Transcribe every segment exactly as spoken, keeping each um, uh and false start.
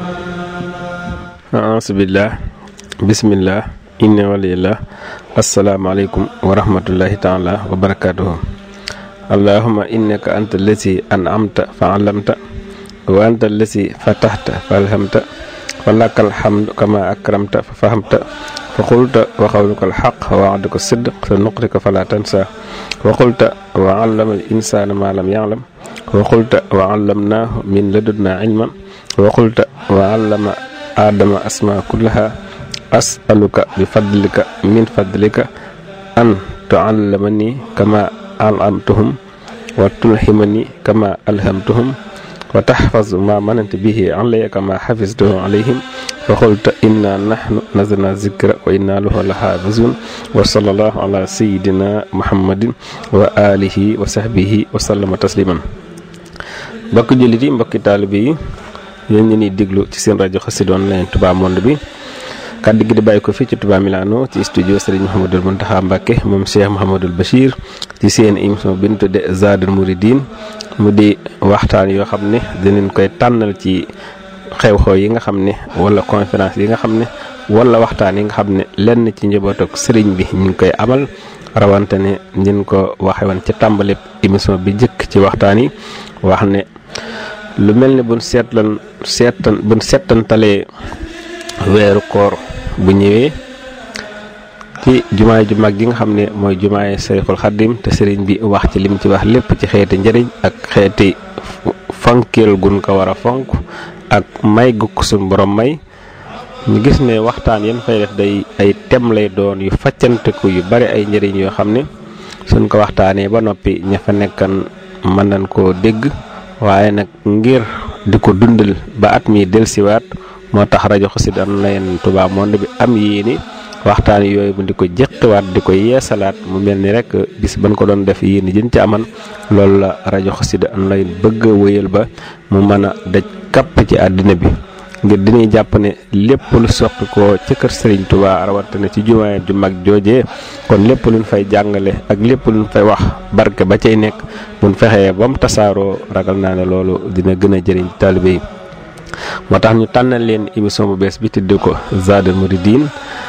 A'uzubillah bismillah inna walillah asalaamaaleykum wa rahmatullahi taala wa barakatuhu. Allahumma innaka anta allazi an'amta fa 'allamta wa anta allazi fatahta fa alhamta wa lakal hamdu kama akramta fa fahamta fa qulta wa qawluka alhaq wa wa'duka sidq sa nuqrika fala tansa wa qulta wa 'allama al insana ma lam ya'lam wa qulta wa 'allamnahu min ladunna ilman wa qulta wa 'allama adama asma kullaha as'aluka bi fadlika min fadlika an tu'allimani kama al'amtuhum wa tulhimani kama alhamtuhum wa tahfaz ma mananta bihi alayya kama hafiztuhu alayhim wa qulta inna nahnu nazzalna zikra wa inna lahu lahafizun wa sallallahu ala sayyidina muhammadin wa alihi wa sahbihi wa sallama tasliman. mbokki jullit yi, mbokki taalibe yi, yéen ñi ni déglu ci seen rajo Xassida Online Touba Monde bi, kaddu gi di bàyyi ko fii ci Touba Milano ci studio Serigne Mouhamadul Mountakha Mbacké moom Cheikh Mouhamadul Bachir ci seen émission bi ñu tudde Zadul Mouridine, mu di waxtaan yoo xam ne dinañ koy tànnal ci xew-xew yi nga xam ne wala conférence yi nga xam ne wala waxtaan yi nga xam ne lenn ci njaboot ak sëriñ bi ñu ngi koy amal, rawante ne ñu ko waxe woon ca tàmbali émission bi njëkk ci waxtaan yi wax ne lu mel ne buñ seetlan seetan buñ seetantalee weeru koor bu ñëwee ci jumaay ju mag gi nga xam ne mooy jumaay Sayxul Xaddim te sëriñ bi wax ci lim ci wax lépp ci xeeti njëriñ ak xeeti fonkeel gun ko war a fonk ak may gu ko suñ borom may, ñu gis ne waxtaan yan fay def day ay tem lay doon yu faccanteku yu bari ay njëriñ yoo xam ne suñ ko waxtaanee ba noppi ña fa nekkan mën nañ koo dégg, waaye nag ngir di ko dundal ba at mi delsiwaat moo tax rajo Xassida Online Touba Monde bi am yéeni waxtaan yooyu mu di ko jëqtiwaat di ko yeesalaat mu mel ni rek bis ban ko doon def yéeni jën ci aman. loolu la rajo Xassida Online bëgg a wéyal ba mu mën a daj kapp ci àddina bi, ngir dinañ jàpp ne lépp lu soqi ko ci kër Serigne Touba rawatina ci jumaa ju mag joojee, kon lépp luñ fay jàngale ak lépp luñ fay wax barke ba cay nekk buñ fexee ba mu tasaaroo ragal naa ne loolu dina gën a jëriñ taalibe yi. moo tax ñu tànnal leen émission bu bees bi tudde ko Zadul Mouridine,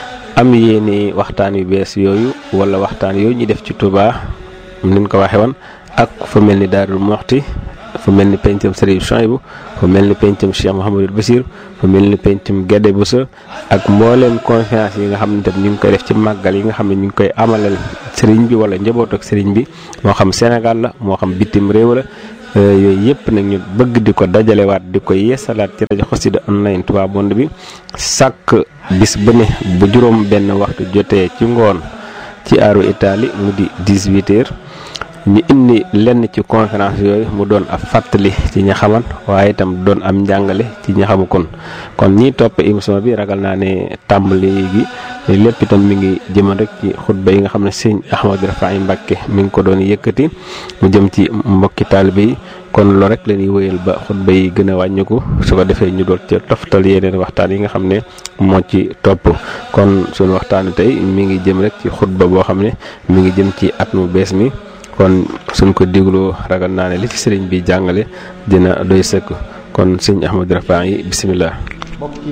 am yéeni waxtaan yu bees yooyu wala waxtaan yooyu ñu def ci Touba niñ ko waxe woon ak fa mel ni Daarul Muxti, fa mel ni pencum Serigne Souhaïbou, fa mel ni pencum Cheikh Mouhamadul Bachir, fa mel ni pencum Guédé Bousso ak mbooleem conférence yi nga xam ne tam ñu ngi koy def ci màggal yi nga xam ne ñu ngi koy amalal Serigne bi wala njaboot ak Serigne bi, moo xam Sénégal la moo xam bitim réew la. yooyu yëpp nag ñu bëgg di ko dajalewaat di ko yeesalaat ci rajo Xassida Online Touba Monde bi sàkk bis bu ne bu juróom benn waxtu jotee ci ngoon ci aaru Italie mu di dix-huit heures ñu indi lenn ci conférence yooyu mu doon ab fàttali ci ña xaman waaye itam doon am njàngale ci ña xamu kon kon ñiy topp émission bi ragal naa ne tàmbali gi lépp itam mi ngi jëman rek ci xutba yi nga xam ne sëñ Ahmadou Rafahi Mbacké mi ngi ko doon yëkkati mu jëm ci mbokki taalibe yi, kon loolu rek la ñuy wéyal ba xutba yi gën a wàññiku su ko defee ñu doon ci toftal yeneen waxtaan yi nga xam ne moo ci topp. kon suñu waxtaanu tey mi ngi jëm rek ci xutba boo xam ne mi ngi jëm ci at mu bees mi, kon suñ ko digloo ragal naa ne li ci sëriñ bi jàngale dina doy sëkk. kon sëñ Ahmadou Rafahi bisimilah. mbokki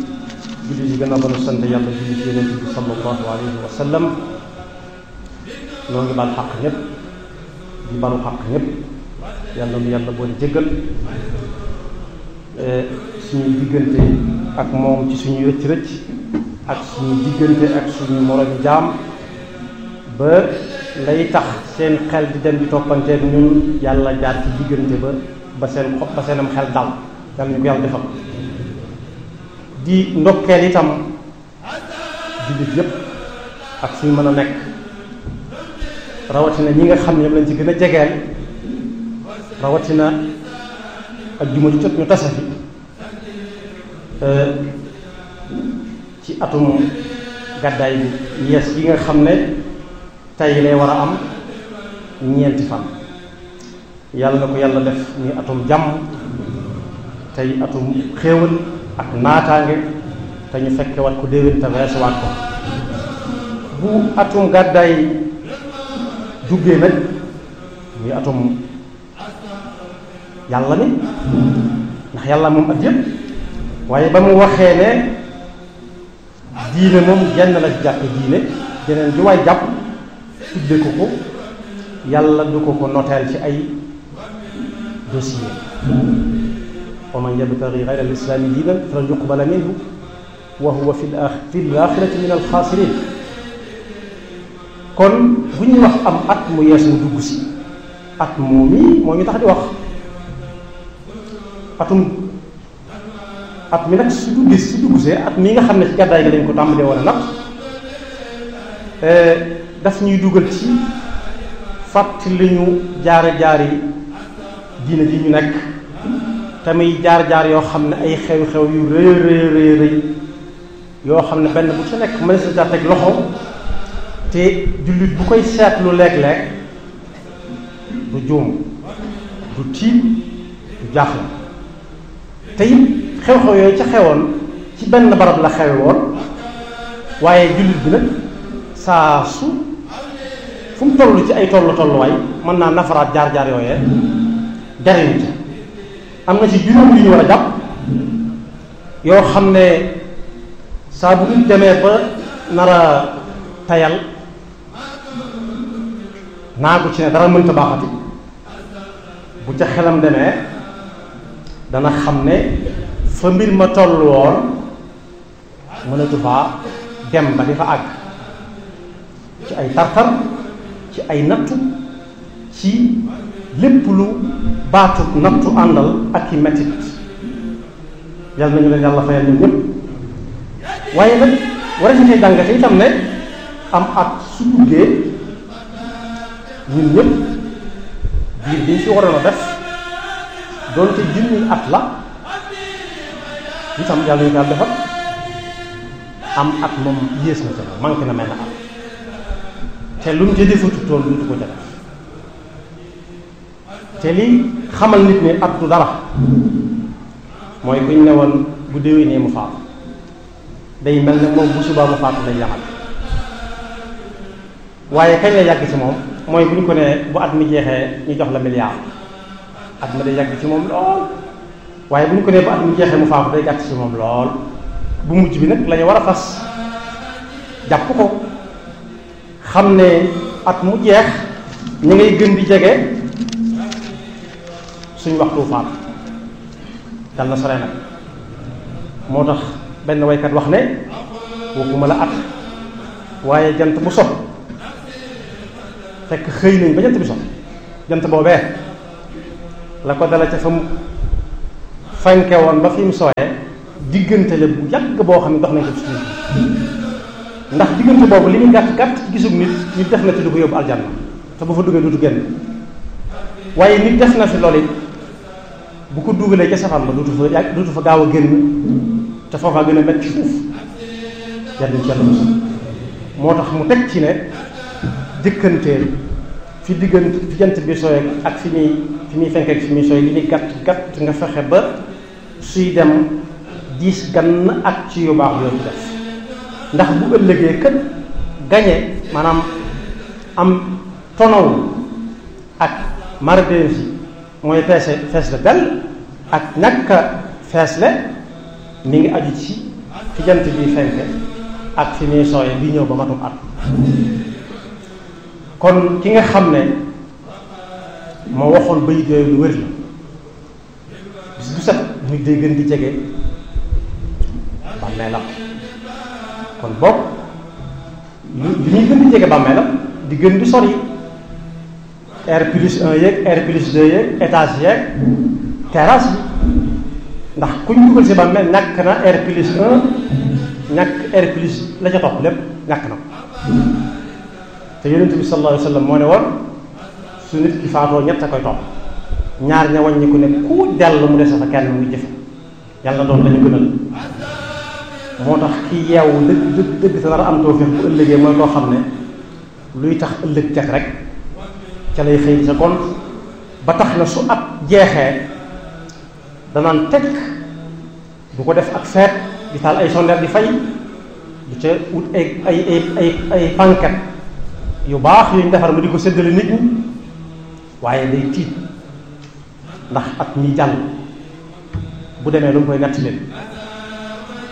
jullit yi gën a mën a sant yàlla julli ci yonent bi sallallahu alayhi wa sallam, noo ngi baal xaq ñëpp di balu xaq ñëpp, yàlla nu yàlla boole jéggal suñuy diggante ak moom ci suñuy rëcc rëcc ak suñuy diggante ak suñu moromi jaam ba lay tax seen xel di dem di toppanteeg ñun yàlla jaar ci diggante ba ba seen xob ba seenam xel dal, yàlla ñu ko yàlla defal. di ndokkeel itam jullit yëpp ak suñu mën a nekk, rawatina ñi nga xam ne ñoom lañ ci gën a jegeel, rawatina ak juma ju jot ñu tase fi ci atum gàddaay bi yees yi nga xam ne tey lay war a am ñeenti fan. yàlla na ko yàlla def ni atum jàmm tey atum xéewal ak naataange te ñu fekke wat ko déwén te weesu waat ko. bu atum gàddaay duggee nag muy atum yàlla ni ndax yàlla moom at yëpp waaye ba mu waxee ne diine moom jenn la ci jàppe diine jeneen ju waay jàpp tudde ko ko yàlla du ko ko noteel ci ay dossier wa man yabtaghi ghayra al-islami diinan falan yuqbala minhu wa huwa fi l-aaxirati min al-xaasiriin. kon bu ñuy wax am at mu yees mu dugg si at moom yi moo ñu tax di wax atum at mi nag su dugg su dugg see at mi nga xam ne ci gàddaay gi lañ ko tàmbalee woon a nag daf ñuy dugal ci fàttali ñu jaare jaar yi diine ji ñu nekk tamit jaar-jaar yoo xam ne ay xew-xew yu rëy rëy rëy rëy yoo xam ne benn bu ci nekk mën na sa teg loxo te jullit bu koy seetlu léeg-léeg du juum du tiit du jaaxle te it xew-xew yooyu ca xewoon ci benn barab la xewe woon waaye jullit bi nag saa su fu mu toll ci ay tollu tolluwaay mën naa nafaraat jaar-jaar yooyee jariñu ci am na ci juróom yu ñu war a jàpp yoo xam ne saa bu ñu demee ba nar a tayal naa ko ci ne dara mënta baaxati bu ca xelam demee dana xam ne fa mbir ma toll woon mënatu faa dem ba di fa àgg ci ay tartar ci ay nattu ci lépp lu baatu nattu àndal ak i mettit yàlla nañu leen yàlla fayal ñun ñëpp waaye nag war a ñu jàngate itam ne am at su duggee ñun ñëpp biir bi ñu fi waroon a def doonte junni at la itam yàlla ñu ko yàlla defal am at moom yées na ca manqué na mel na at te lu mu ca defatu tool duutu ko ca def te li xamal nit ne at du dara mooy ku ñu ne woon bu déwénee mu faatu day mel ne moom bu subaa mu faatu lay yaxal waaye kañ la yàgg ci moom mooy bu ñu ko nee bu at mi jeexee ñu jox la milliard at ma day yàgg ci moom lool waaye bu ñu ko nee bu at mi jeexee mu faatu day gàtt ci moom lool bu mujj bi nag la ñu war a fas jàpp ko xam ne at mu jeex ñu ngay gën di jege suñ waxtu faatu dal na sore nag moo tax benn waykat wax ne waxuma la at waaye jant bu so fekk xëy nañ ba jant bi so jant boobee la ko dala ca fa mu fanke woon ba fi mu sooyee diggante la bu yàgg boo xam ne dox nañ ko ci suuf ndax diggante boobu li muy gàtt gàtt ci gisug nit nit def na te du ko yóbbu aljanna te bu fa duggee dutu génn waaye nit def na fi loolu it bu ko dugalee ca safaan ba dutu fa yàgg dutu fa gaaw a génn te foofaa gën a metti fuuf yàlla ci yàlla mos moo tax mu teg ci ne jëkkanteel fi diggante fi jant bi sooy ak fi muy fi muy fenk ak fi muy sooy li muy gàtt gàtt nga fexe ba suy dem diis gann ak ci yu baax yooyu def ndax bu ëllëgee kët gañe maanaam am tonaw ak mardési mooy feese fees la dell ak ñàkk a feesle mi ngi aju ci fi jant bi fenke ak fi muy sooye bi ñëw ba matum at kon ki nga xam ne moo waxoon bayit yooyu lu wér la bis bu set nit day gën di jege bàmmeelam kon boog li ñuy gën di jege bàmmeelam di gën di sori R plus un yeeg R plus deux yeeg étage yeeg terrasse yi ndax kuñ dugal si bàmmeel ñàkk na R plus un ñàkk R plus la ca topp lépp ñàkk na te yonent bi sallallahu alayhi wa sallam moo ne woon su nit ki faatoo ñett a koy topp ñaar ña wàññi ko ne ku dell mu dese fa kenn muy jëfe yàlla doon lañu gënal moo tax ki yeewu dëgg dëgg dëgg te dara am tawfiix bu ëllëgee mooy koo xam ne luy tax ëllëg jag rek ca lay xëy sa gont ba tax na su at jeexee danaan teg du ko def ak feet di taal ay sondeel di fay du ca wut ay ay ay ay ay banquet yu baax yuñ defar mu di ko séddale nit ñi waaye day tiit ndax at mi jàll bu demee lu mu koy nett leen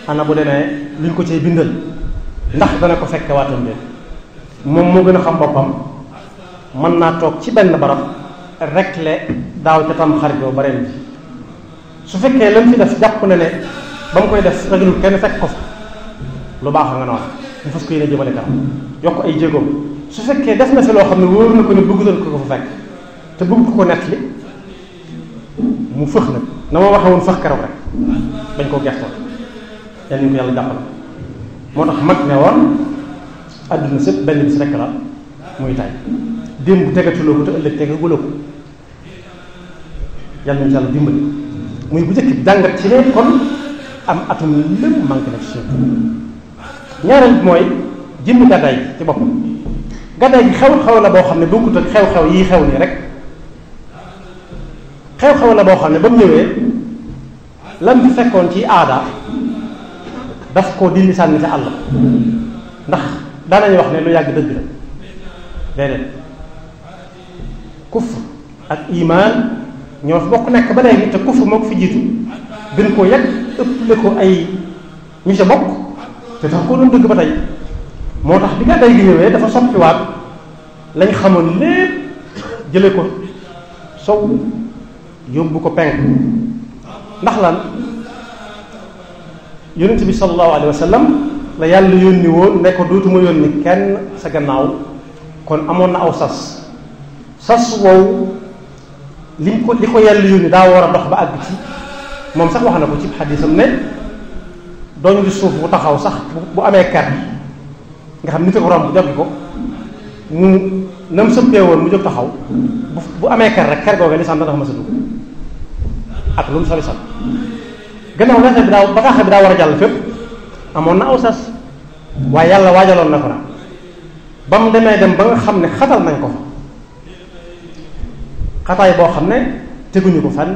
ana bu demee luñ ko cay bindal ndax dana ko fekke waatam de moom moo gën a xam boppam mën naa toog ci benn barab rek le daaw ca tam xarit boobu bareen bi su fekkee lam fi def jàpp na ne ba mu koy def ragalul kenn fekk ko fa lu baax nga noonu mu fas ko yéene jëmale kanam yokk ay jéegoom su fekkee def na fi loo xam ne wóor na ko ne bëggutal ko ko fa fekk te bëgg ko ko nett li mu fëx nag na ma waxe woon fëx keroog rek bañ koo gertoon yal nañu ko yàlla jàppal moo tax mag ne woon adduna sëpp benn bis rek la muy tay démb bu tegatuloo ko te ëllëg tegaguloo ko yal nañu yàlla dimbali muy bu njëkk jàngat ci ne kon am atum lépp manqué na ci suuf ñaareel bi mooy jëmmi gàddaay gi ci boppam gàddaay gi xew-xew la boo xam ne bokkut ak xew-xew yii xew nii rek xew-xew la boo xam ne ba mu ñëwee lam fi fekkoon ci aada daf ko dindi sànni ci àll ndax daanañu wax ne lu yàgg dëgg la déedéet kufr ak imaan ñoo fi bokk nekk ba léegi te kufr moo ko fi jiitu gën koo yàgg ëpple ko ay ñu sa bokk te tax koo doon dëgg ba tey moo tax bi gàddaay gi ñëwee dafa soppiwaat lañ xamoon lépp jële ko sow yóbbu ko penk ndax lan yonent bi sallallahu alayhi wa sallam la yàlla yónni woon ne ko dootuma yónni kenn sa gannaaw kon amoon na aw sas sas wow li ko li ko yàlla yónni daa war a dox ba àgg ci moom sax wax na ko ci xadisam ne dooñu di suuf bu taxaw sax bu amee ker nga xam nit a ko romb bu joggi ko mu na mu sëppee woon mu jóg taxaw bu bu amee ker rek ker googu li sam dana fa ma sa dugg ak lu mu sori sori gannaaw lexe bi daa bagaaxe bi daa war a jàll fépp amoon na aw sas waaye yàlla waajaloon na ko na ba mu demee dem ba nga xam ne xatal nañ ko fa xataay boo xam ne teguñu ko fenn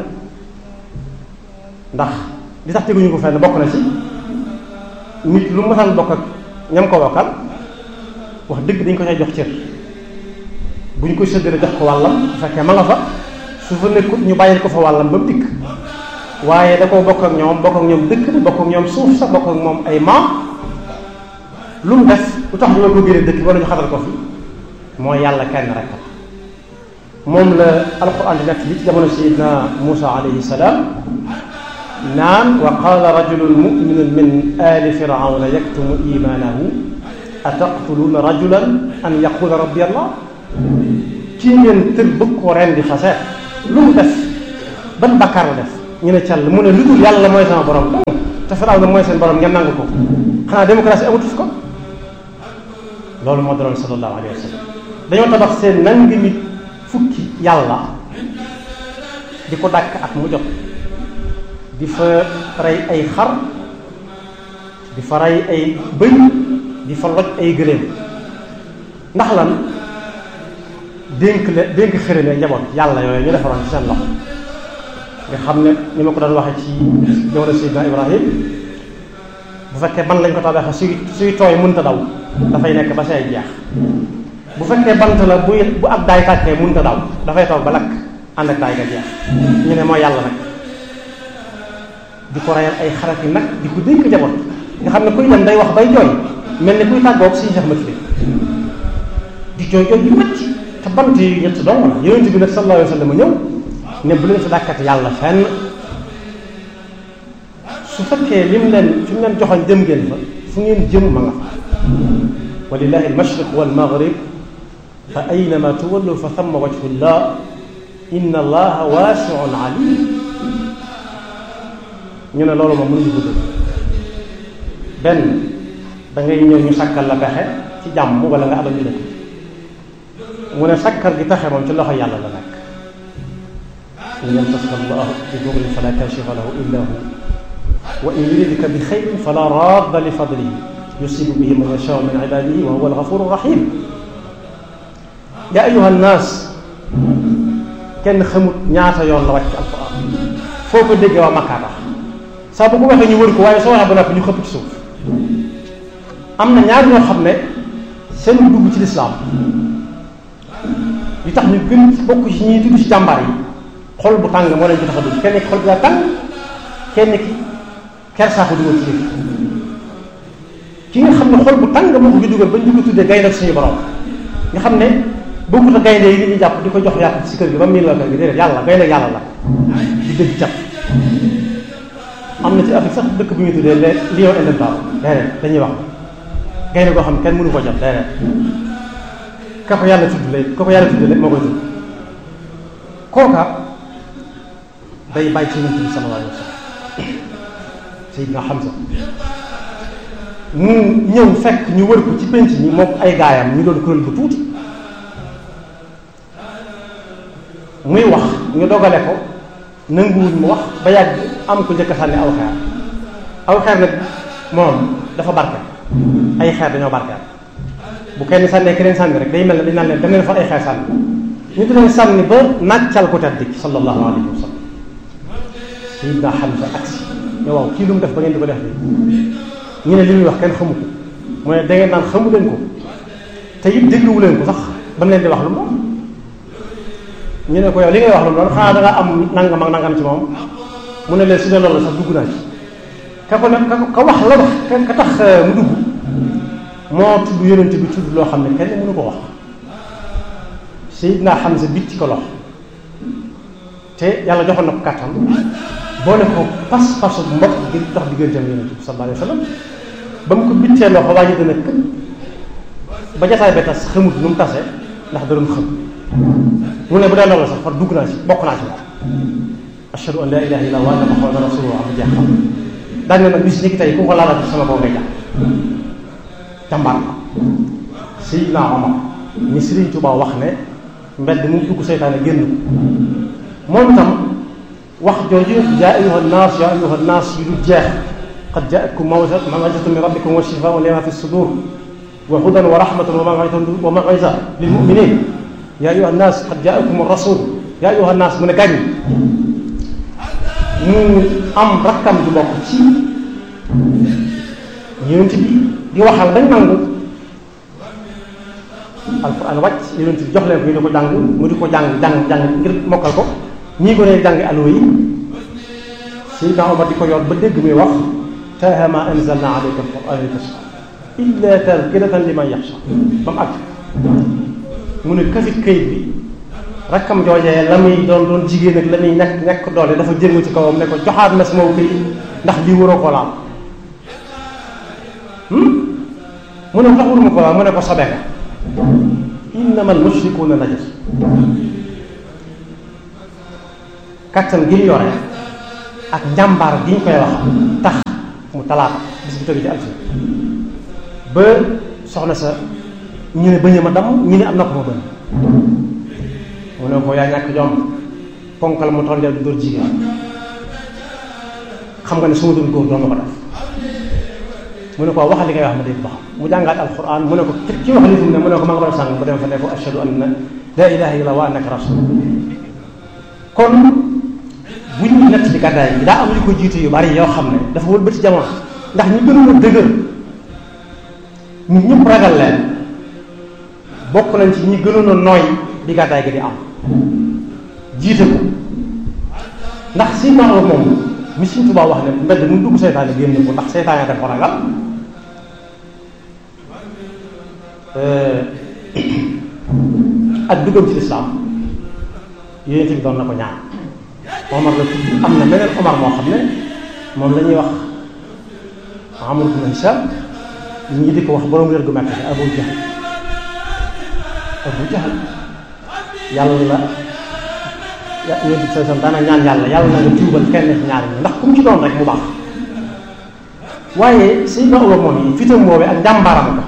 ndax li tax teguñu ko fenn bokk na ci nit lu masal bokk ak ñam ko bokkal wax dëgg dañ ko cay jox cër bu ñu koy séddale jox ko wàllam bu fekkee ma nga fa su fa nekkut ñu bàyyil ko fa wàllam ba mu dikk waaye da koo bokk ak ñoom bokk ak ñoom dëkk bi bokk ak ñoom suuf sax bokk ak moom ay maam lu mu def lu tax ñu war ko génne dëkk wala ñu xatal ko fi mooy yàlla kenn rek moom la alquran di nekk li ci jamono sayidna Muusa alayhi salaam naan wa qaala rajulun muminun min ali firawna yaktumu imanahu ataqtuluuna rajulan an yaqula rabbi allah kii ngeen tër bëgg koo rendi fa seet lu mu def ban bakkaar la def ñu ne càll mu ne lu dul yàlla mooy sama borom dong te firawna mooy seen borom ngeen nangu ko xanaa démocratie amatu fi ko loolu moo daloon sallallahu alayhi wa sallam dañoo tabax seen nangi nit fukki yàlla di ko dàkk at mu jot di fa rey ay xar di fa rey ay bëy di fa loj ay gëléem ndax lan dénk le dénk xërëme njaboot yàlla yooyu ñu defaroon ci seen loxo nga xam ne ni ma ko doon waxee ci jamono Seydina Ibrahim bu fekkee ban lañ ko tabaxee suy suy tooy mënta daw dafay nekk ba say jeex bu fekkee bant la buy bu ab daay tàkkee mënta daw dafay toog ba lakk ànd ak daay ga jeex ñu ne mooy yàlla nag di ko reyal ay xarat yi nag di ko dénk njaboot nga xam ne kuy dem day wax bay jooy mel ni kuy tàggoog suñu sax ma di jooy jooy yu metti te bant yi ñett dong la yonent bi nag sallallahu alayhi wa sallam ñëw ne bu leen fi dàkkati yàlla fenn su fekkee lim leen fi mu leen joxoon jëm ngeen fa fu ngeen jëm ma nga fa walillahi almashriq walmaghrib fa aynama tuwallu fa thamma wajhu llah inna allaha waasiun alim ñu ne loolu moom mënuñu gudd benn da ngay ñëw ñu sàkkal la pexe ci jàmm wala nga abal ñu dëkk mu ne sàkkal gi pexe moom ci loxo yàlla la nekk in yamsaska llahu bi durrin fala kashifa lahu illa hu wa in yuridka bi xayrin fala radda li fadlihi yusibu bihi man yashaau min ibadihi wa huwa alghafuru rahim ya ayuha nnaas kenn xamut ñaata yoon la wàcc ci alquran foo ko déggee waa Makka tax saa bu ko waxee ñu wër ko waaye soo waxee ba noppi ñu xëpp ci suuf am na ñaar ñoo xam ne seen dugg ci lislaam li tax ñu gën bokk ci ñuy dugg ci jàmbaar yi xol bu tàng moo leen ci tax a dugg kenn ki xol bi daa tàng kenn ki kersaa ko dugal ci yëf ki nga xam ne xol bu tàng moo ko fi dugal bañ di ko tuddee gaynde suñu borom nga xam ne bokkut a gaynde yi ñu jàpp di ko jox yàpp si kër gi ba miin la kër gi déedéet yàlla gaynde yàlla la di dëgg jàpp am na ci Afrique sax dëkk bu ñuy tuddee les lions indomptables déedéet dañuy wax gaynde goo xam ne kenn mënu ko jot déedéet ka ko yàlla tudd léegi ka ko yàlla tudd léegi moo koy tudd kooka day bàyyi ci Yonent bi sallallahu alayhi wa sallam Seydina Hamza mu ñëw fekk ñu wër ko ci penc ñi moom ay gaayam ñu doon kuréel bu tuuti muy wax ñu dogale ko nanguwuñ mu wax ba yàgg am ko njëkk a sànni aw xeer aw xeer nag moom dafa barke ay xeer dañoo barkeel bu kenn sànnee keneen sànni rek day mel ne dañ naan leen dem leen fa ay xeer sànni ñu di leen sànni ba nàccal ko tedd ki sallallahu alayhi wa sallam Sayyidina Hamza agsi ne waaw kii lu mu def ba ngeen di ko def bi ñu ne li muy wax kenn xamu ko mu ne da ngeen naan xamu leen ko te it dégluwu leen ko sax ba mu leen di wax lu mu doon ñu ne ko yow li ngay wax lu mu doon xanaa da nga am nangam ak nangam ci moom mu ne leen su dee loolu sax dugg naa ci ka ko ne ka wax la wax ka tax mu dugg moo tudd yonent bi tudd loo xam ne kenn mënu ko wax Seydina Hamza bit ci ko lox te yàlla joxoon na ko kàttan boole ko pas-pasu mbokk gi tax digganteem yonent bi sallallahu alayhi wa sallam ba mu ko bittee loxo waa ji dana këpp ba jataay ba tas xamut nu mu tase ndax da doon xam mu ne bu dee loolu sax far dugg naa ci bokk naa ci moom ashhadu an la ilaha illa wa anna muhammadan rasulullah am jeex xam daan ne nag bis ni ki tey ku ko laalaat sama boo ngay jàpp jàmbaar la Seydina Omar ni Sëriñ Tuubaa wax ne mbedd mu dugg seytaane génn ko moom itam wax jooju yaa ayyuha nnaas yaa ayyuha nnaas yu du jeex qad jaa'atkum maw'izatun min rabbikum wa shifaa'un limaa fi sudur wa hudan wa rahmatun wa maw'izatun lil mu'minin yaa ayyuha nnaas qad jaa'akum ar-rasul yaa ayyuha nnaas mu ne gàññ mu am rakkam di bokk ci yonent bi di waxal dañ nangu alquran wàcc yonent bi jox leen ko ñu di ko jàng mu di ko jàng jàng jàng ngir mokkal ko ñii ko ne jàng allo yi Seydina Omar di ko yor ba dégg muy wax taaha ma anzalna alayka alquran litashqa illa tadkiratan liman yaxsha ba mu àgg mu ne kafit kayit bi rakkam joojee la muy doon doon jigéen ak la muy ñàkk ñàkk doole dafa jëngu ci kawam ne ko joxaat na sama kayit ndax lii waroo ko laal mu ne tax waruma ko laal mu ne ko sobe nga innama al mushrikuuna najas kattan gi ñu yore ak njàmbaar gi ñu koy wax tax mu talaata bis bu tëgg ci altine ba soxna sa ñu ne bëñ ma dam ñu ne am na ko ma bëñ mu ne ko yaa ñàkk jom ponkal mu toll du dóor jigéen xam nga ne su ma doon góor doon ma ko def mu ne ko wax li ngay wax ma dégg ba xam mu jàngaat alquran mu ne ko ki wax li mu ne mu ne ko ma nga doon sàng bu dem fa ne ko ashhadu anna la ilaha illa wa annaka rasul kon bu ñu nett ci gàddaay bi daa am yu ko jiitu yu bari yoo xam ne dafa wëlbati jamono ndax ñu gënoon a dëgër ñu ñëpp ragal leen bokk nañ ci ñi gënoon a nooy bi gàddaay gi di am jiite ko ndax si naaw moom mi Sëriñ Tuubaa wax ne mbedd mu dugg seytaane génn ko ndax seytaane dafa ragal ak duggam ci lislaam yonent bi doon na ko ñaan Omar la tudd am na meneen Omar moo xam ne moom la ñuy wax Amr ibn Hisham ñi di ko wax borom réer gu mekk ne Abu Jahl Abu Jahl yàlla ya yonent bi sallallahu alayhi wasallam daana ñaan yàlla yàlla na nga tuubal kenn ci ñaar ñi ndax ku mu ci doon rek mu baax waaye Seydina Omar moom yi fitam woowee ak njàmbaaram ko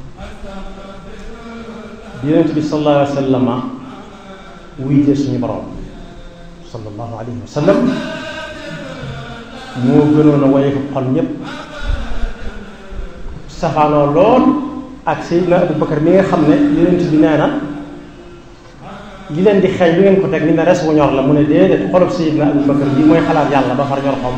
yonent bi sallallahu alayhi wasallam wuy jee suñu borom sallallahu alayhi wa sallam moo gënoon a woye ko xol ñépp safaanoo lool ak Seydina Abu Bakar mi nga xam ne yonent bi nee na li leen di xeeñ lu ngeen ko teg ni ne res wu ñor la mu ne déedéet xolub Seydina Abu Bakar bi mooy xalaat yàlla ba far ñor xom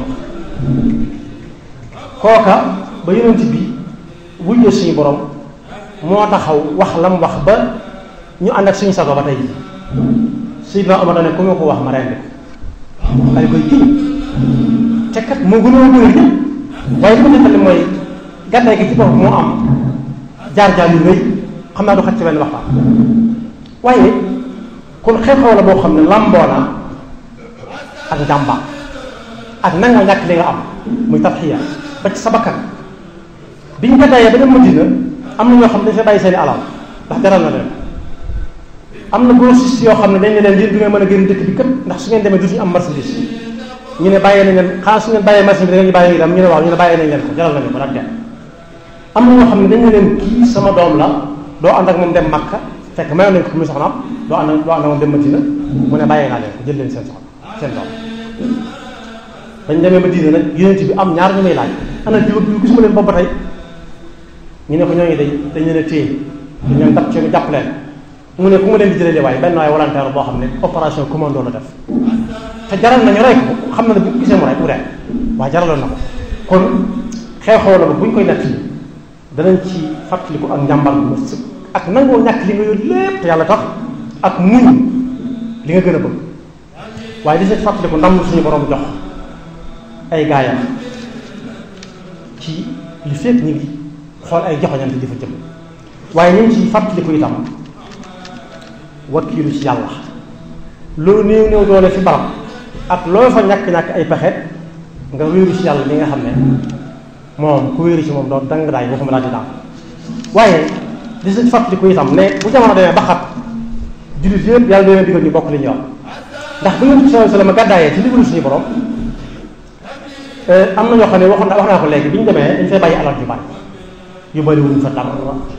kooka ba yonent bi wujjee suñu borom moo taxaw wax lam wax ba ñu ànd ak suñu sago ba tey Seydina Omar ne ku ma ko wax ma rendi ko ay koy kii te kat moo gën a bëri ñëpp waaye bu nekkale mooy gàddaay gi ci bopp moo am jaar-jaar yu rëy xam naa du xaj ci benn waxtaan waaye kon xew-xew la boo xam ne lamboo na ak njàmbaar ak nanga ñàkk li nga am muy tadxiya ba ci sa bakkan biñ gàddaayee ba dem Madina am na ñoo xam ne dañ fa bàyyi seeni alal ndax jaral na leen am na grossiste yoo xam ne dañ ne leen yéen du ngeen mën a génn dëkk bi këpp ndax su ngeen demee dutuñu am marchandise ñu ne bàyyee nañ leen xanaa su ngeen bàyyee marchandise bi da ngeen ñu bàyyi itam ñu ne waaw ñu ne bàyyee nañ leen ko jaral nañu ko daal dem am na ñoo xam ne dañ ne leen kii sama doom la doo ànd ak moom dem Makka fekk mayoon nañ ko muy soxnaam doo ànd doo ànd ak moom dem Madina mu ne bàyyee naa leen ko jël leen seen soxna seen doom bañ demee Madina nag yonent bi am ñaar ñu may laaj ana jiw ak jiw gisuma leen boobu ba tey ñu ne ko ñooñu day dañ leen a téye dañ leen dab ci ñu jàpp leen mu ne ku ma leen di jëlee waaye benn waaye volontaire boo xam ne opération commando la def te jaral nañu rey ko xam na ne bu ko gisee mu rey mu rey waaye jaraloon na ko kon xew-xew la ba buñ koy natt danañ ci fàttaliku ak njàmbar bu sëkk ak nangoo ñàkk li nga yor lépp te yàlla tax ak muñ li nga gën a bëgg waaye di ci fàttaliku ndam suñu borom jox ay gaayam ci li fekk ñu ngi xool ay joxoñante di fa jëm waaye ñu ngi ci fàttaliku itam wakkiilu ci yàlla loo néew néew doole fi barab ak loo fa ñàkk-ñàkk ay pexe nga wéeru ci yàlla mi nga xam ne moom ku wéeru ci moom doon dang daay waxuma laa di daan waaye di si fàttaliku itam ne bu jamono demee ba xat jullit yëpp yàlla dina digal ñu bokk li ñu yor ndax bu ñu sallallahu alayhi wasallam gàddaayee ci ndigalu suñu borom am na ñoo xam ne waxoon wax naa ko léegi bi ñu demee dañ fay bàyyi alal yu bari yu bari wuñ fa dara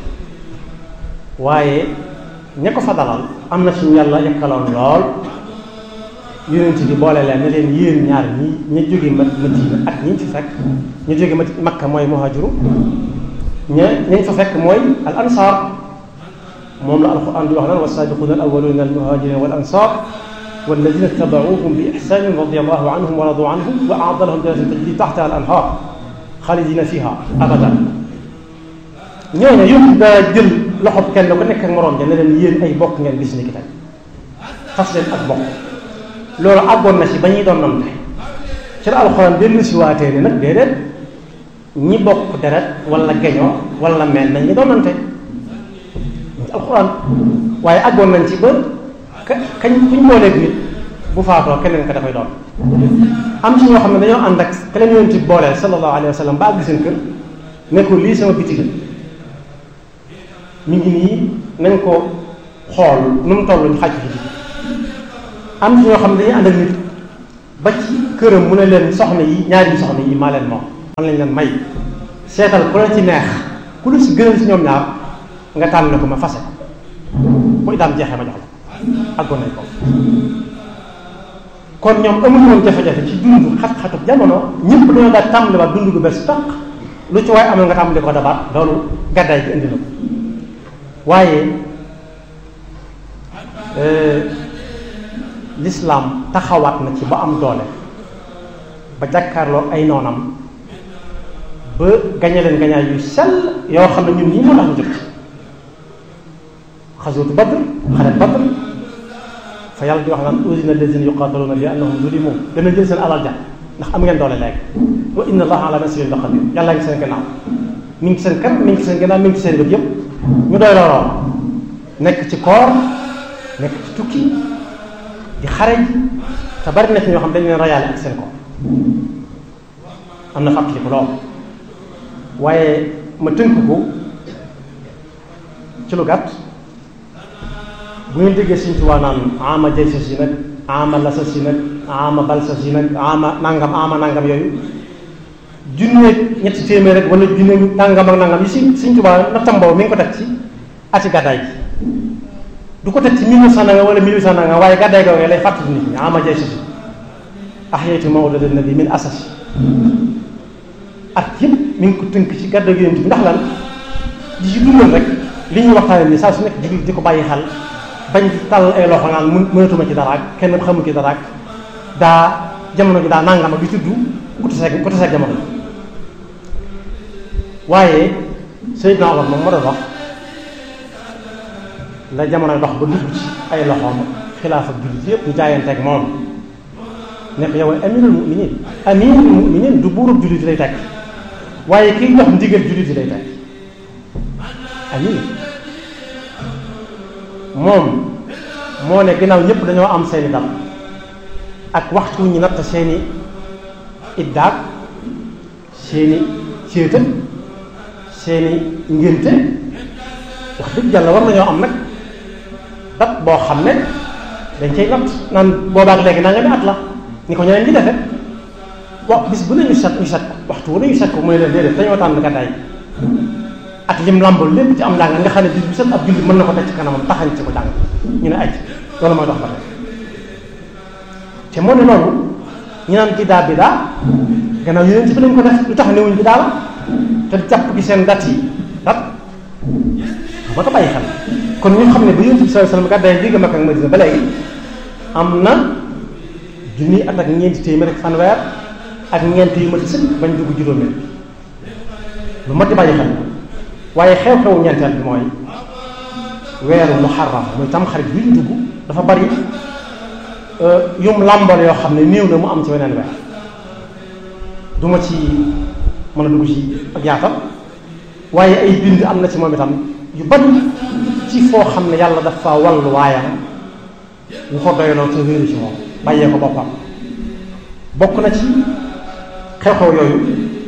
waaye ña ko fa dalal am na ci yàlla yakkaloon lool yonent bi boole leen ne leen yéen ñaar ñi ña jóge Madina ak ñi fi fekk ñu jóge Makka mooy muhajiru ña ñañ fa fekk mooy al ansar moom la alquran di wax naan wasaabiquuna al awwaluuna al muhajirin wal ansar walladina tabauhum bi ihsanin radiyallahu anhum wa radu anhum wa a'adda lahum jannatin tajri tahtaha al anhar xaalidina fiha abadan ñooñu yëpp daa jël loxob kenn ku nekk ak moroom ja ne leen yéen ay bokk ngeen bis ni ki tey fas leen ak bokk loolu àggoon na ci ba ñuy doon nante ci la alxuraan dellu si waatee ne nag déedéet ñi bokk deret wala geñoo wala mel nañ ñi doon nante ci alxuraan waaye àggoon nañ ci ba ka kañ kuñ booleeg nit bu faatoo keneen ka dafay doon am ci ñoo xam ne dañoo ànd ak ka leen yoon ci booleel sallallahu alayhi wa sallam ba àgg seen kër ne ko lii sama biti la mi ngi nii nañ ko xool nu mu toll ñu xàcc fi ji am ci ñoo xam ne dañuy ànd ak nit ba ci këram mu ne leen soxna yi ñaari soxna yi maa leen moom man lañ leen may seetal ku la ci neex ku la si gënal si ñoom ñaar nga tànn ko ma fase bu idaam jeexee ma jox la àggoon nañ ko kon ñoom amuñu woon jafe-jafe ci dund xat-xatu jamono ñëpp dañoo daal tàmbaliwaat dund gu bees tàq lu ci waaye amal nga tàmbali ko dabaat loolu gàddaay gi indi na ko waaye l'islam taxawaat na ci ba am doole ba jàkkaarloo ay noonam ba gañe leen gañaay yu sell yoo xam ne ñun ñii moo tax ñu jóg xaswatu Badr xare Badr fa yàlla di wax naan uzina allazina yuqataluna bi annahum zulimu dana jël seen alal ja ndax am ngeen doole léegi wa inna allaha ala nasrihim la qadir yàlla ngi seen gannaaw mi ngi seen kanam mi ngi seen gannaaw mi ngi seen bët yëpp ñu doy looloo nekk ci koor nekk ci tukki di xare ji te bari na ci ñoo xam dañ leen rayaale ak seen koor am na fàttali ko lool waaye ma tënk ko ci lu gàtt bu ngeen déggee Sëriñ Tuubaa naan ama jay sa si nag ama la sa si nag ama bal sa si nag ama nangam ama nangam yooyu junne ñetti téeméer rek wala junne nangam ak nangam yi si Sëriñ Tuubaa nattam boobu mi ngi ko teg ci ati gàddaay gi du ko teg ci mille neuf cent nangam wala mille huit cent nangam waaye gàddaay googee lay fàttali nit ñi ama jay sa si ahyaytu mawlada nabi min asasi at yëpp mi ngi ko tënk ci gàddaay gi bi ndax lan di ci dundal rek li ñuy waxtaane ni saa su nekk jullit di ko bàyyi xel bañ di tàll ay loxo naan mun mënatuma ci dara ak kenn xamu ci dara ak daa jamono ji daa nangama bi tudd ku taseeg ku taseeg jamono waaye Seydina Omar moom moo doon wax la jamono dox ba dugg ci ay loxoom xilaaf ak jullit yëpp ñu jaayanteeg moom nekk yow amirul muminin amirul muminin du buurub jullit lay tekk waaye kiy jox ndigal jullit yi lay teg amir moom moo ne ginnaaw ñëpp dañoo am seeni dal ak waxtu ñu natt seeni iddaag seeni céeta seeni ngénte wax dëgg yàlla war nañoo am nag dat boo xam ne dañ cay natt naan boobaak léegi naa nga ne at la ni ko ñeneen ñi defe wax bis bu ne ñu set ñu set waxtu wu ne ñu set ko mooy leen déedéet dañoo tànn gàddaay ak lim làmbal lépp ci am njàng nga xam ne bis bu set ab julli mën na ko teg ci kanamam taxañ ci ko jàng ñu ne aj loolu mooy dox ba tey te moo ne loolu ñu naan biddaa biddaa gannaaw yonent bi lañ ko def lu tax newuñ biddaa la te jàpp gi seen dat yi dat moo ko bàyyi xel kon ñu xam ne ba yonent bi sallallahu alayhi wasallam gàddaay jóge Makka ak Madina ba léegi am na junni at ak ñeenti téeméer ak fanweer ak ñeent yu mati sëkk bañ dugg juróomeel lu mat di bàyyi xel waaye xew-xewu ñeenteel bi mooy weeru muharram muy tamxarit bi ñu dugg dafa bari yum làmbal yoo xam ne néew na mu am ci weneen weer du ma ci mën a dugg ci ak yaatal waaye ay bind am na ci moom itam yu bari ci foo xam ne yàlla dafa wallu waayam wu ko doyloo te wéeru ci moom bàyyee ko boppam bokk na ci xew-xew yooyu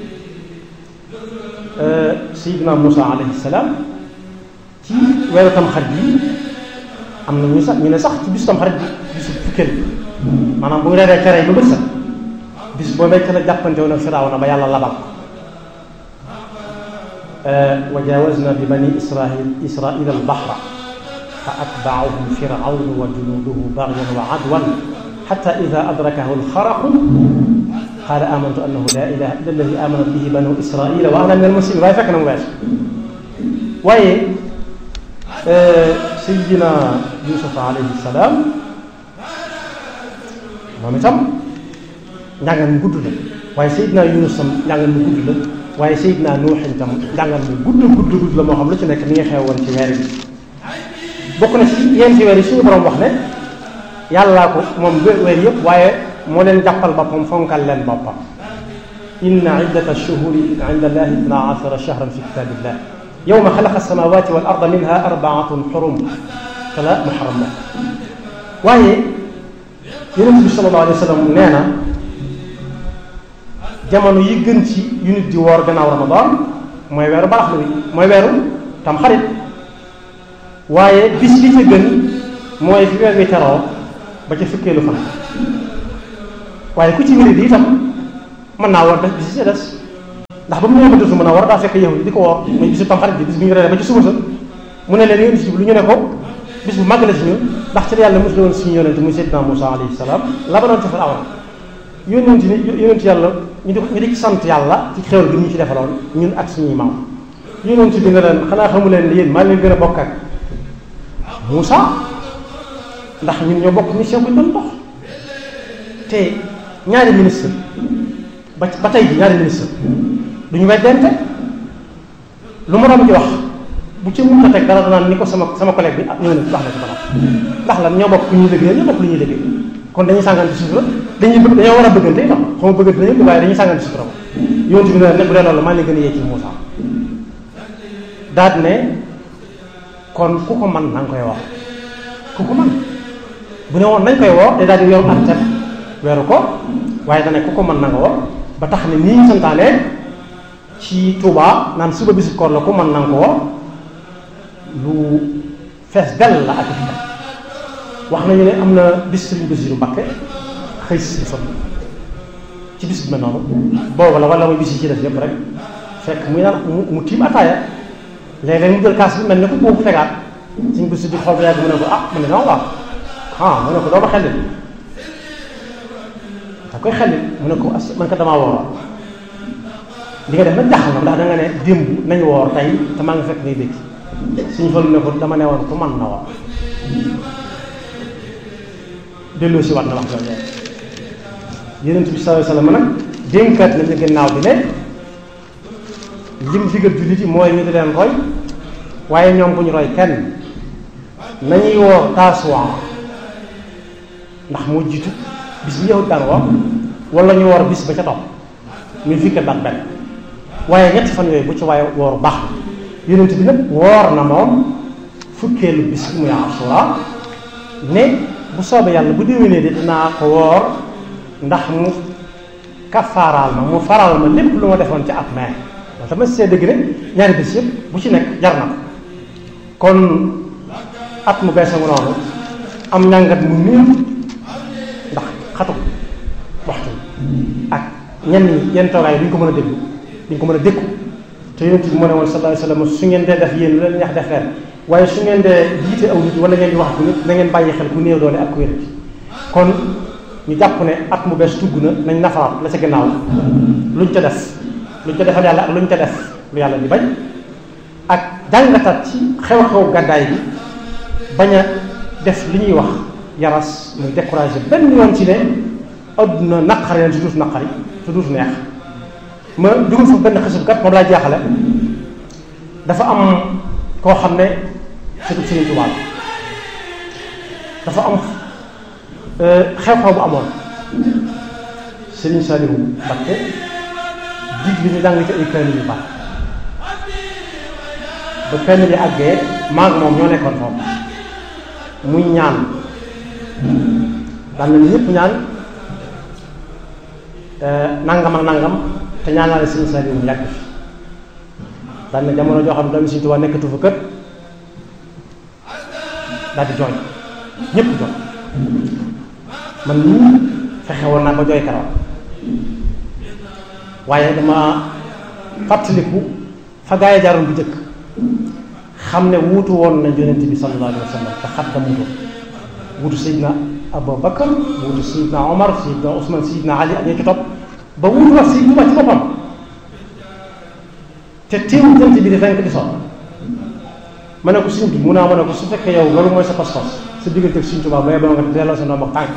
Seydina Muusa alayhi salaam ci weeru tamxarit bi am na ñu sax ñu ne sax ci bisu tamxarit bi bisu fukkeel maanaam bu ñu reeree cere yi ba bët sax bis boobee ca la jàppante woon ak Firawna ba yàlla labal wa jaawazna bi bani israil israila al bahra fa atbaahum firawnu wa junuduhu bagyan wa adwan xata ida adrakahu alxaraqu qaala amantu annahu la ilaha illa alladi amanat bihi banu israila wa ana min almuslimin waaye fekk na mu wees waaye Seydina Yuusuf alayhi salaam moom itam njàngan mu gudd la waaye Seydina Yunus tam njàngan mu gudd la waaye Seydina Nuux itam njàngan mu gudd gudd gudd la moo xam lu ci nekk ni nga xew woon ci weer bi bokk na ci yéen ci weer yi suñu borom wax ne yàllaa ko moom weer yëpp waaye moo leen jàppal boppam fonkal leen boppam inna iddata shuhuri inda allahi itna ashara shahran fi kitabillah yawma xalaqa samawati wal arda minha arbaatun xurum te la muharram la waaye yonent bi sallallahu alayhi wa sallam nee na jamono yi gën ci yu nit di woor gannaaw ramadan mooy weeru baraxlu wi mooy weeru tam xarit waaye bis bi ca gën mooy fi weer wi teroo ba ca fukkeelu fan waaye ku ci wéri di itam mën naa war def bis ci des ndax ba mu ñëwee ba dëtu mën a war daa fekk yow di ko woor muy bisu tam xarit bi bis bi ñu reere ba ci suba sa mu ne leen yéen ci lu ñu ne ko bis bu màgg la ci ñun ndax ci la yàlla mos la woon suñu yonente muy Seydina Muusa alayhi salaam la ba doon ci Firawna yónent ni yónent yàlla ñu di ñu di sant yàlla ci xéwal gi ñu ci defaloon ñun ak suñuy maam yónent bi ne leen xanaa xamu leen yéen maa leen gën a bokk ak Muusa ndax ñun ñoo bokk mission bu ñu doon dox te ñaari ministre ba ba tey bi ñaari ministre du ñu weddente lu mu doon ci wax bu ci mun a teg dara danaan ni ko sama sama collègue bi ak ñëw na wax na ci banam ndax lan ñoo bokk ku ñuy liggéey ñoo bokk lu ñuy liggéey kon dañuy sàngante sutura dañuy bëgg dañoo war a bëggante itam xaw ma bëggante nañu waaye dañuy sàngante sutura ko yonent bi ne bu dee loolu maa ngi gën a yee ci Muusa daat ne kon ku ko man na nga koy wax ku ko man bu ne woon nañ koy woo day daal di yor ak teb weeru ko waaye dane ku ko mën na nga woo ba tax ne nii ñu santaane ci Touba naan suba bisu koor la ku mën na nga ko woo lu fees dell la ak wax nañu ne am na bis Sëriñ Basiru Mbakke xëy si fa ci bis bi mel noonu boobu la wala muy bis yi ci def yëpp rek fekk muy naan mu tiim ataaya léeg-léeg mu jël kaas bi mel ne ko boobu fegaat Sëriñ Basiru di xool ba yàgg mu ne ko ah mu ne dama waaw ah mu ne ko doo ma xelli da koy xelli mu ne ko as man ka damaa woor li nga def nag jaaxal na ndax da nga ne démb nañu woor tey te maa ngi fekk ngay dëkk suñu fa ne ko dama ne woon ku man na woor delloo si waat na wax jooju Yonent bi sallallahu alayhi wasallam nag dénkaat nañu gannaaw bi ne lim digal jullit yi mooy ñu di leen roy waaye ñoom bu ñu roy kenn nañuy woor taasuwaa ndax moo jiitu bis bi yahut daan woor wala ñu woor bis ba ca topp muy fikkat baat benn waaye ñetti fan yooyu bu ci waaye woor baax na yonent bi nag woor na moom fukkeelu bis muy Ashura ne bu soobee yàlla bu déwénee de dinaa ko woor ndax mu kafaaraal ma mu faral ma lépp lu ma defoon ci at mee loolu tamit see dëgg ne ñaari bis yëpp bu ci nekk jar na ko kon at mu bees a mu noonu am njàngat mu néew ndax xatu waxtu ak ñenn ñi yenn toogaay duñ ko mën a déglu duñ ko mën a dékku te yonent bi moo ne woon sallallahu alayhi wasallam su ngeen dee def yéen lu leen neex def leen waaye su ngeen dee jiite aw nit wala ngeen di wax ku nit na ngeen bàyyi xel ku néew doole ak ku wér kon ñu jàpp ne at mu bees tugg na nañ nafaraat la ca gannaaw luñ ca def luñ ca defal yàlla ak luñ ca def lu yàlla di bañ ak jàngataat ci xew-xew gàddaay bi bañ a def li ñuy wax yaras muy découragé benn yoon ci ne adduna naqari leen su duut naqari su duut neex ma dugal fa benn xisab kat moom laa jaaxale dafa am koo xam ne surtout Sëriñ Tuubaa dafa am xew-xew bu amoon Sëriñ Saliou Mbacké dig li ñu jàng ci ay kaamil yu bari ba kaamil yi àggee maag moom ñoo nekkoon foofu muy ñaan daan na ñëpp ñaan nangam ak nangam te ñaan naa ne Sëriñ Saliou mu yàgg fi daan na jamono joo xam ne doomi Sëriñ Tuubaa nekkatu fa kër daal di jooy ñëpp jooy man nii fexe woon naa ko jooy keroog waaye dama fàttaliku fa gaa yi jaaroon bu njëkk xam ne wuutu woon na yonent bi sallallahu alayhi wa sallam te xat da mutu wuutu Seydina Abou Bakar wuutu Seydina Omar Seydina Ousmane Seydina Ali ak ñi ci topp ba wuutu wax Sëriñ Tuubaa ci boppam te teewul jant bi di fenk di sol ma ne ko Sëriñ bi mun naa ma ne ko su fekkee yow loolu mooy sa pas-pas sa diggante ak Sëriñ Tuubaa ba ba nga delloo sa ndoom ak tànk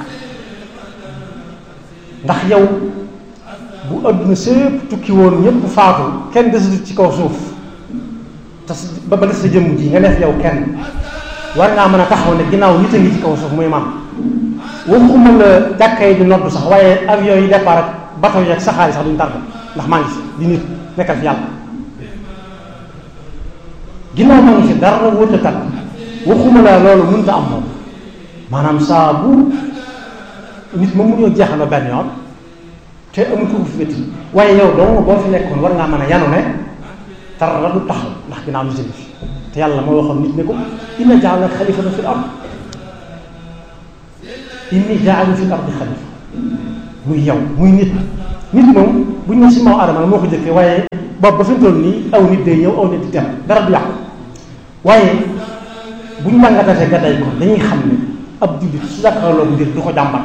ndax yow bu adduna sépp tukki woon ñëpp faatu kenn desatu ci kaw suuf te ba ba des sa jëmm ji nga def yow kenn war ngaa mën a taxaw ne ginnaaw nit a ngi ci kaw suuf muy man waxuma la jàkka yi di noddu sax waaye avion yi départ ak bateau yi ak saxaar yi sax duñ tardé ndax maa ngi fi di nit nekkal fi yàlla ginnaaw maa ngi fi dara wóote kat waxuma la loolu mënut a am moom maanaam saa bu nit ma mënoo jeexaloo benn yoon te amul ko fi wétti waaye yow dong boo fi nekkoon war ngaa mën a yanu ne dara du taxaw ndax ginnaaw nit a ngi fi te yàlla moo waxoon nit ne ko inna ja'alnaka xalifatan fil ard inni jaalu fil ardi xalifa muy yow muy nit nit moom bu ñu ne si maam Adama moo ko jëkkee waaye boobu ba fi mu toll nii aw nit day ñëw aw nit di dem dara du yàqu waaye bu ñu màngatatee gàdday ko dañuy xam ne ab jullit su jàkkaarloo mbir du ko jàmbat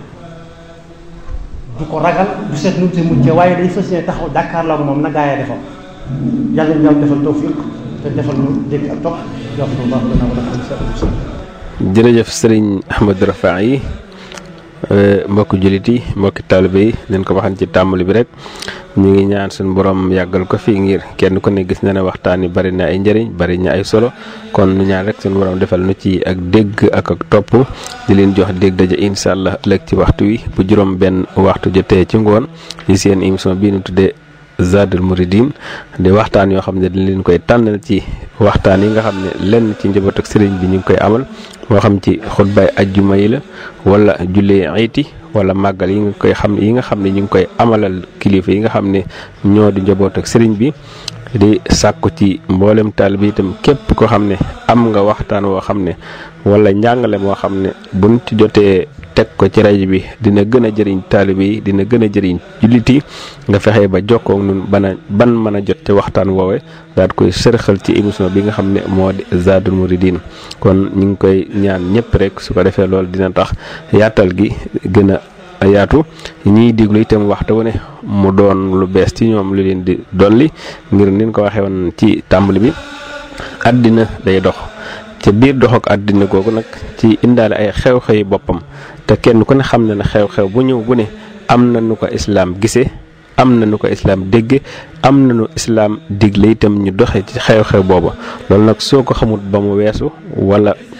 du ko ragal du seet nu mu see muccee waaye day fas yéene taxaw jàkkaarloo ak moom na gaa yi defal yàlla ñu yàlla defal tawfiq te defal ñu dégg ak topp jox ko baax dana wala xam jërëjëf sëriñ Ahmadou Rafahi mbokki jullit yi mbokki taalibe yi leen ko waxan ci tàmbali bi rek ñu ngi ñaan suñu borom yàggal ko fii ngir kenn ku ne gis na ne waxtaan yi bari na ay njëriñ bari na ay solo kon nu ñaan rek suñu borom defal nu ci ak dégg ak ak topp di leen jox dégg daje incha allah ëllëg ci waxtu wi bu juróom benn waxtu jotee ci ngoon ci seen émission bii nu tuddee Zadul Mouridine di waxtaan yoo xam ne dañ leen koy tànnal ci waxtaan yi nga xam ne lenn ci njaboot ak sëriñ bi ñu ngi koy amal moo xam ci xutbaay ajjuma yi la wala jullee iiti wala màggal yi nga koy xam yi nga xam ne ñu ngi koy amalal kilifa yi nga xam ne ñoo di njaboot ak sëriñ bi di sàkku ci mboolem taalibe bi itam képp ko xam ne am nga waxtaan woo xam ne wala njàngale moo xam ne buñ ci jotee teg ko ci rajo bi dina gën a jëriñ taalibe yi dina gën a jëriñ jullit yi nga fexe ba jokkoo ak ñun bana ban mën a jot ci waxtaan woowe daal koy sërxal ci émission bi nga xam ne moo di Zadul Mouridine kon ñu ngi koy ñaan ñëpp rek su ko defee loolu dina tax yaatal gi gën a yaatu ñiy déglu itam waxtu wu ne mu doon lu bees ci ñoom lu leen di dolli ngir nin ko waxee woon ci tàmbali bi àddina day dox ca biir dox ak àddina googu nag ci indaale ay xew-xewi boppam te kenn ku ne xam na ne xew-xew bu ñëw bu ne am na nu ko islaam gisee am na nu ko islaam dégge am na nu islaam digle itam ñu doxe ci xew-xew booba loolu nag soo ko xamut ba mu weesu wala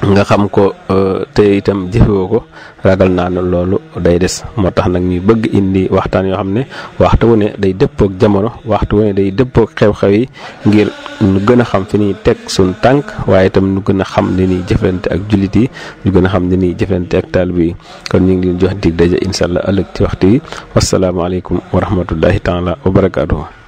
nga xam ko te itam jëfewoo ko ragal naa ne loolu day des moo tax nag ñuy bëgg indi waxtaan yoo xam ne waxtu wu ne day dëppook jamono waxtu wu ne day dëppook xew-xew yi ngir nu gën a xam fi ñuy teg suñ tànk waaye itam nu gën a xam ni ñuy jëflante ak jullit yi ñu gën a xam ni ñuy jëflante ak taalibe yi kon ñu ngi leen jox dig daje incha allah ëllëg ci waxtu yi wasalaamaaleykum wa rahmatullahi taala wa barakaatuhu